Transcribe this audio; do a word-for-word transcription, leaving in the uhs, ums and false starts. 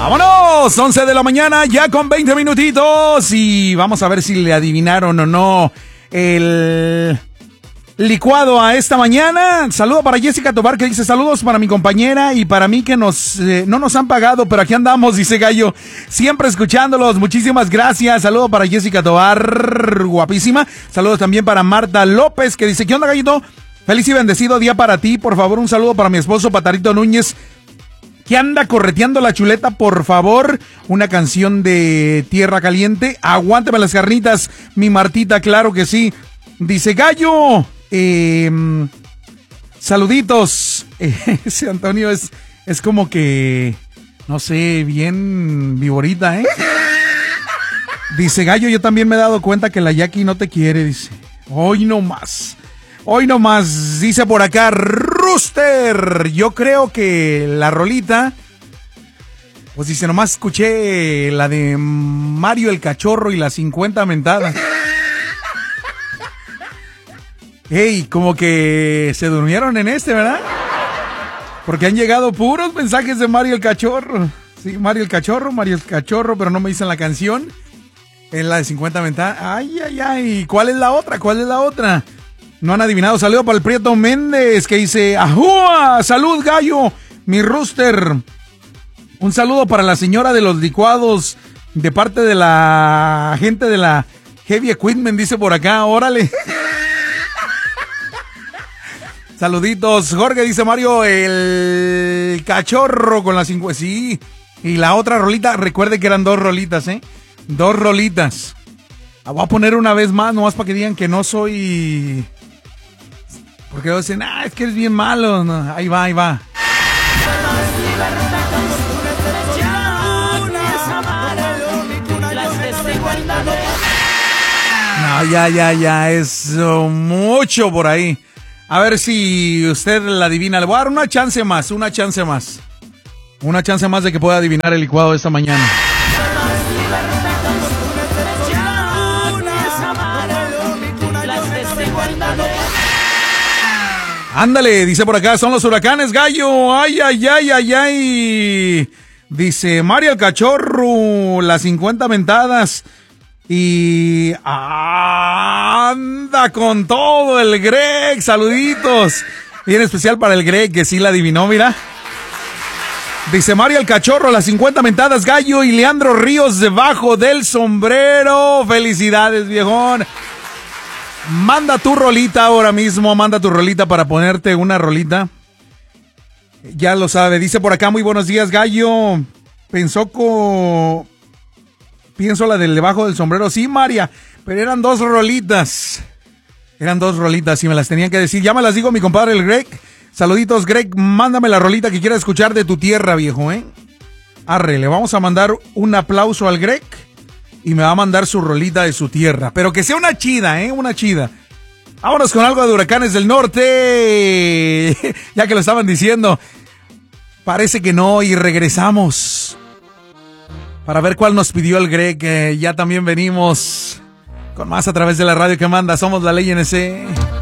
¡Vámonos! once de la mañana, ya con veinte minutitos. Y vamos a ver si le adivinaron o no el licuado a esta mañana. Saludo para Jessica Tobar, que dice: saludos para mi compañera y para mí, que nos eh, no nos han pagado, pero aquí andamos, dice Gallo, siempre escuchándolos. Muchísimas gracias. Saludo para Jessica Tobar, guapísima. Saludos también para Marta López, que dice: ¿qué onda, Gallito? Feliz y bendecido día para ti. Por favor, un saludo para mi esposo Patarito Núñez, que anda correteando la chuleta. Por favor, una canción de Tierra Caliente. Aguántame las carnitas, mi Martita, claro que sí. Dice Gallo, eh, saluditos. Eh, ese Antonio es, es como que, no sé, bien viborita, ¿eh? Dice Gallo, yo también me he dado cuenta que la Jackie no te quiere, dice. Hoy no más. Hoy no más, dice por acá Rooster. Yo creo que la rolita, pues dice, nomás escuché la de Mario el Cachorro y las cincuenta mentadas. Ey, como que se durmieron en este, ¿verdad? Porque han llegado puros mensajes de Mario el Cachorro. Sí, Mario el Cachorro, Mario el Cachorro, pero no me dicen la canción. Es la de cincuenta mentadas. Ay, ay, ay. ¿Cuál es la otra? ¿Cuál es la otra? No han adivinado. Saludo para el Prieto Méndez, que dice: ¡ajúa! ¡Salud, Gallo! Mi Rooster. Un saludo para la señora de los licuados, de parte de la gente de la Heavy Equipment, dice por acá. Órale. Saluditos. Jorge, dice Mario el Cachorro con las cinco. Sí. Y la otra rolita, recuerde que eran dos rolitas, ¿eh? Dos rolitas. La voy a poner una vez más, nomás para que digan que no soy... Porque dicen, ah, es que eres bien malo. No, ahí va, ahí va. No, ya, ya, ya, es uh, mucho por ahí. A ver si usted la adivina. Le voy a dar una chance más, una chance más. Una chance más de que pueda adivinar el licuado de esta mañana. Ándale, dice por acá, son los huracanes, Gallo. Ay, ay, ay, ay, ay. Dice Mario el Cachorro, las cincuenta mentadas. Y anda con todo el Greg. Saluditos. Bien especial para el Greg, que sí la adivinó, mira. Dice Mario el Cachorro, las cincuenta mentadas, Gallo. Y Leandro Ríos, debajo del sombrero. Felicidades, viejón. Manda tu rolita ahora mismo, manda tu rolita para ponerte una rolita. Ya lo sabe, dice por acá: muy buenos días, Gallo. Pensó con... Pienso la del debajo del sombrero. Sí, María, pero eran dos rolitas. Eran dos rolitas y me las tenían que decir. Ya me las digo mi compadre el Greg. Saluditos, Greg, mándame la rolita que quiera escuchar de tu tierra, viejo, ¿eh? Arre, le vamos a mandar un aplauso al Greg. Y me va a mandar su rolita de su tierra. Pero que sea una chida, ¿eh? Una chida. Vámonos con algo de Huracanes del Norte. Ya que lo estaban diciendo. Parece que no. Y regresamos. Para ver cuál nos pidió el Greg. Eh, ya también venimos con más a través de la radio que manda. Somos la Ley N C.